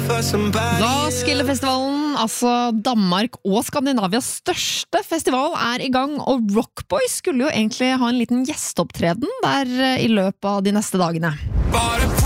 Roskildefestivalen, altså Danmark og Skandinavias største festival, er i gang, og Rockboy skulle jo egentlig ha en liten gjesteopptreden der i løpet av de neste dagene.